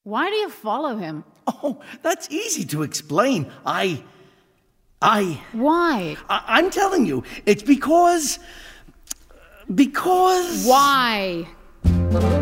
Why do you follow him? Oh, that's easy to explain. Why? I'm telling you, it's because... Why?